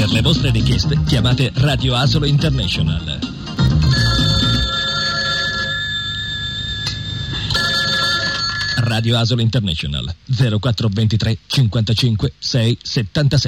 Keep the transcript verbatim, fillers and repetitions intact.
Per le vostre richieste chiamate Radio Asolo International. Radio Asolo International zero quattro due tre cinquantacinque sei settantasette.